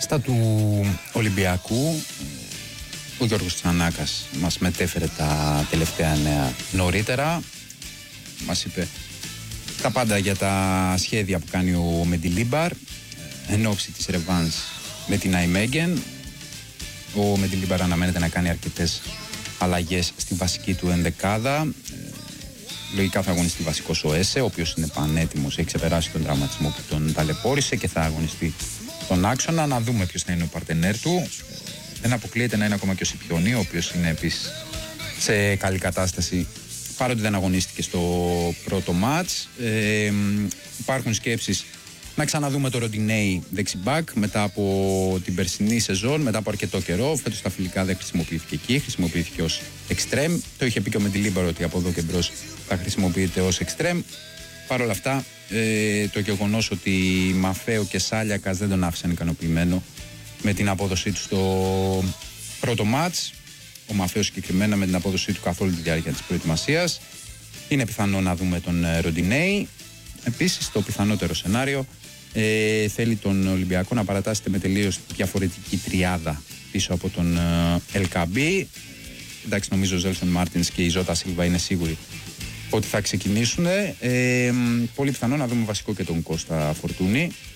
Στα του Ολυμπιακού, ο Γιώργος Τσανάκας μας μετέφερε τα τελευταία νέα νωρίτερα. Μας είπε τα πάντα για τα σχέδια που κάνει ο Μεντιλίμπαρ εν ώψη της ρεβάνς με την Αϊμέγεν. Ο Μεντιλίμπαρ αναμένεται να κάνει αρκετές αλλαγές στη βασική του ενδεκάδα. Λογικά θα αγωνιστεί βασικός ο Έσε, ο οποίος είναι πανέτοιμος, έχει ξεπεράσει τον τραυματισμό που τον ταλαιπώρησε και θα αγωνιστεί τον άξονα. Να δούμε ποιος θα είναι ο παρτενέρ του. Δεν αποκλείεται να είναι ακόμα και ο Σιπιονί, ο οποίος είναι επίσης σε καλή κατάσταση, παρότι δεν αγωνίστηκε στο πρώτο μάτς. Υπάρχουν σκέψεις να ξαναδούμε το Ροντινέι δεξιμπάκ μετά από την περσινή σεζόν, μετά από αρκετό καιρό. Φέτος στα φιλικά δεν χρησιμοποιήθηκε εκεί, χρησιμοποιήθηκε ως εξτρέμ. Το είχε πει και ο Μεντιλίμπαρο ότι από εδώ και μπρος θα χρησιμοποιείται ως εξτρέμ. Παρ' όλα αυτά, το γεγονός ότι Μαφέο και Σάλιακας δεν τον άφησαν ικανοποιημένο με την απόδοσή του στο πρώτο μάτς, ο Μαφέο συγκεκριμένα με την απόδοσή του καθ' όλη τη διάρκεια της προετοιμασίας, είναι πιθανό να δούμε τον Ροντινέι. Επίσης, το πιθανότερο σενάριο θέλει τον Ολυμπιακό να παρατάσσεται με τελείως διαφορετική τριάδα πίσω από τον Ελκαμπή. Εντάξει, νομίζω ο Ζέλσον Μάρτινς και η Ζώτα Σίλβα είναι σίγουροι ότι θα ξεκινήσουν. Πολύ πιθανό να δούμε βασικό και τον Κώστα Φορτούνη.